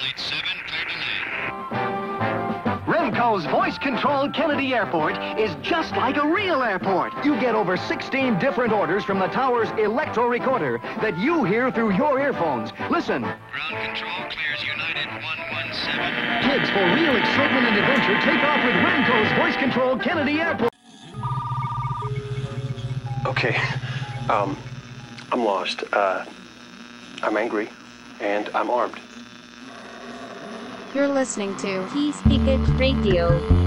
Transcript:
Flight 7, clear to land. Remco's voice-controlled Kennedy Airport is just like a real airport. You get over 16 different orders from the tower's electro-recorder that you hear through your earphones. Listen. Ground control clears United 117. Kids, for real excitement and adventure, take off with Remco's voice-controlled Kennedy Airport. Okay, I'm lost. I'm angry, and I'm armed. You're listening to Key Speak It Radio.